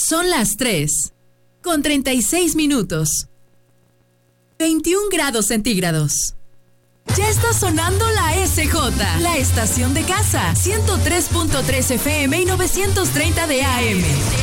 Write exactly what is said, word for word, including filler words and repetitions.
Son las tres, con treinta y seis minutos. veintiún grados centígrados. Ya está sonando la S J, la estación de casa, ciento tres punto tres F M y novecientos treinta de A M.